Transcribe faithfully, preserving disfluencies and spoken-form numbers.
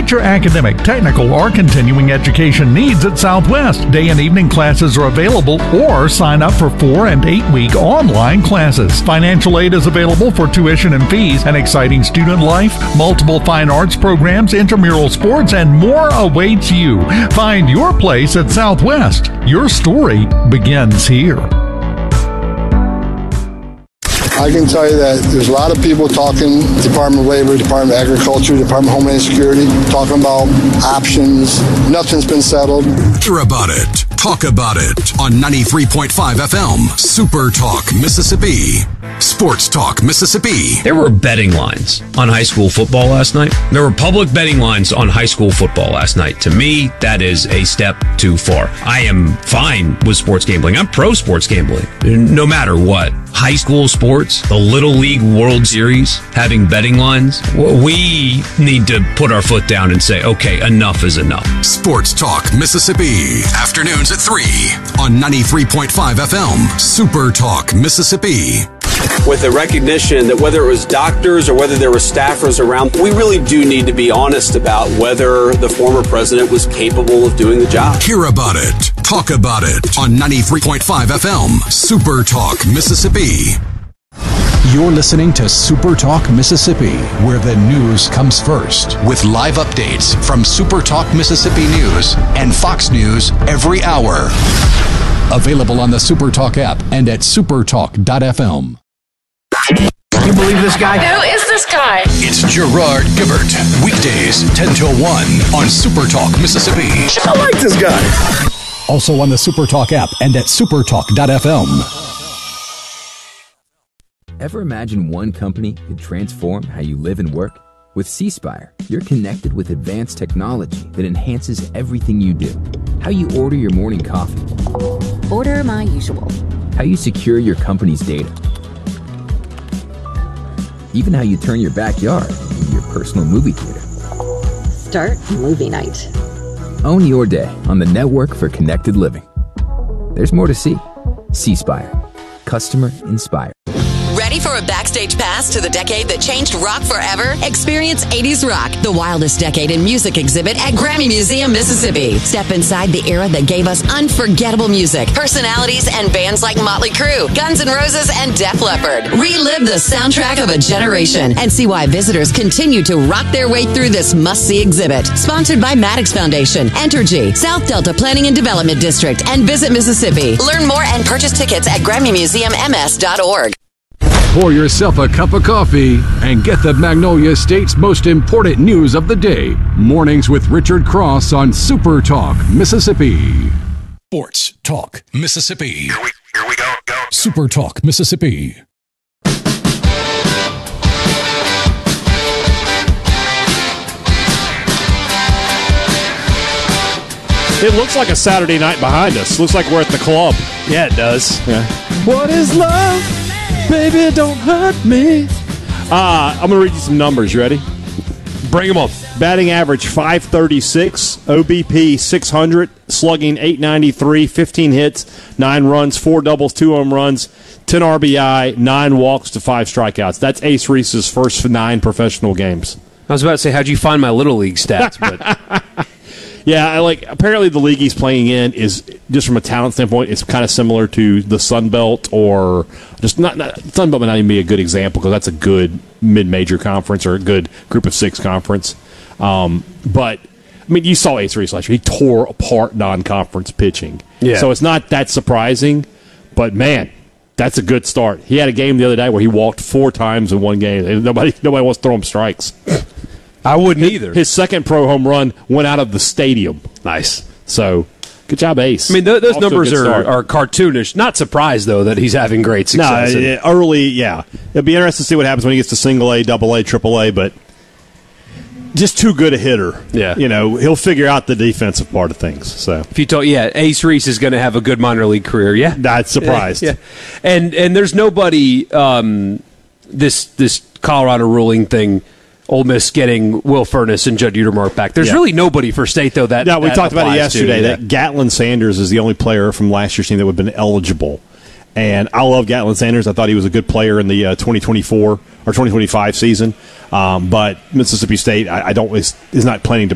Meet your academic, technical, or continuing education needs at Southwest. Day and evening classes are available, or sign up for four and eight week online classes. Financial aid is available for tuition and fees, an exciting student life, multiple fine arts programs, intramural sports, and more awaits you. Find your place at Southwest. Your story begins here. I can tell you that there's a lot of people talking, Department of Labor, Department of Agriculture, Department of Homeland Security, talking about options. Nothing's been settled. Hear about it. Talk about it on ninety-three point five F M, Super Talk, Mississippi. Sports Talk, Mississippi. There were betting lines on high school football last night. There were public betting lines on high school football last night. To me, that is a step too far. I am fine with sports gambling. I'm pro sports gambling, no matter what. High school sports, the Little League World Series, having betting lines, we need to put our foot down and say, okay, enough is enough. Sports Talk, Mississippi. Afternoons at three on ninety-three point five F M, Super Talk, Mississippi. With the recognition that whether it was doctors or whether there were staffers around, we really do need to be honest about whether the former president was capable of doing the job. Hear about it. Talk about it on ninety-three point five F M, Super Talk, Mississippi. You're listening to Super Talk Mississippi, where the news comes first. With live updates from Super Talk Mississippi News and Fox News every hour. Available on the Super Talk app and at supertalk dot f m. Can you believe this guy? Who is this guy? It's Gerard Gibert. Weekdays, ten till one on Super Talk Mississippi. I like this guy. Also on the Super Talk app and at supertalk dot f m. Ever imagine one company could transform how you live and work? With C Spire, you're connected with advanced technology that enhances everything you do. How you order your morning coffee. Order my usual. How you secure your company's data. Even how you turn your backyard into your personal movie theater. Start movie night. Own your day on the network for connected living. There's more to see. C Spire. Customer inspired. Ready for a backstage pass to the decade that changed rock forever? Experience eighties Rock, the wildest decade in music exhibit at Grammy Museum, Mississippi. Step inside the era that gave us unforgettable music, personalities, and bands like Motley Crue, Guns N' Roses, and Def Leppard. Relive the soundtrack of a generation and see why visitors continue to rock their way through this must-see exhibit. Sponsored by Maddox Foundation, Entergy, South Delta Planning and Development District, and Visit Mississippi. Learn more and purchase tickets at Grammy Museum M S dot org. Pour yourself a cup of coffee and get the Magnolia State's most important news of the day. Mornings with Richard Cross on Super Talk, Mississippi. Sports Talk, Mississippi. Here we, here we go, go. Super Talk, Mississippi. It looks like a Saturday night behind us. Looks like we're at the club. Yeah, it does. Yeah. What is love? Baby, don't hurt me. Uh, I'm going to read you some numbers. You ready? Bring them up. Batting average five thirty-six, O B P six hundred, slugging eight ninety-three, fifteen hits, nine runs, four doubles, two home runs, ten R B I, nine walks to five strikeouts. That's Ace Reese's first nine professional games. I was about to say, how'd you find my Little League stats? But yeah, I like apparently the league he's playing in is just from a talent standpoint, it's kind of similar to the Sun Belt or just not, not Sun Belt may not even be a good example because that's a good mid-major conference or a good group of six conference. Um, but I mean, you saw Ace Reese last year; he tore apart non-conference pitching. Yeah. So it's not that surprising, but man, that's a good start. He had a game the other day where he walked four times in one game. Nobody, nobody wants to throw him strikes. I wouldn't his, either. His second pro home run went out of the stadium. Nice. So, good job, Ace. I mean, th- those Off numbers are, are, are cartoonish. Not surprised, though, that he's having great success. No, uh, early, yeah. It'll be interesting to see what happens when he gets to single A, double A, triple A, but just too good a hitter. Yeah. You know, he'll figure out the defensive part of things. So, if you told, yeah, Ace Reese is going to have a good minor league career. Yeah. Not surprised. Yeah. yeah. And and there's nobody, um, this, this Colorado ruling thing, Ole Miss getting Will Furniss and Judd Utermark back. There's yeah. really nobody for state, though, that No, we that talked about it yesterday, to, that yeah. Gatlin Sanders is the only player from last year's team that would have been eligible. And I love Gatlin Sanders. I thought he was a good player in the uh, twenty twenty-four or twenty twenty-five season. Um, but Mississippi State, I, I don't is, is not planning to